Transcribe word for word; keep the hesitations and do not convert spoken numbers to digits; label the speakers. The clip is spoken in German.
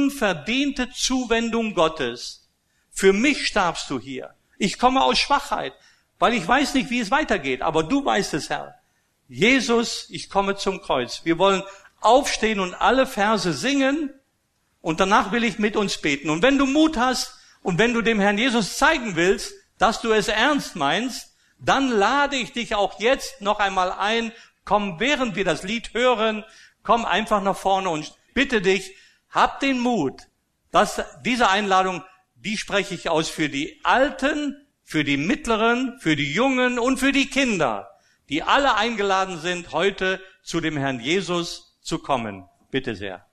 Speaker 1: Unverdiente Zuwendung Gottes. Für mich starbst du hier. Ich komme aus Schwachheit, weil ich weiß nicht, wie es weitergeht. Aber du weißt es, Herr. Jesus, ich komme zum Kreuz. Wir wollen aufstehen und alle Verse singen. Und danach will ich mit uns beten. Und wenn du Mut hast und wenn du dem Herrn Jesus zeigen willst, dass du es ernst meinst, dann lade ich dich auch jetzt noch einmal ein. Komm, während wir das Lied hören, komm einfach nach vorne und bitte dich, hab den Mut, dass diese Einladung, die spreche ich aus für die Alten, für die Mittleren, für die Jungen und für die Kinder, die alle eingeladen sind, heute zu dem Herrn Jesus zu kommen. Bitte sehr.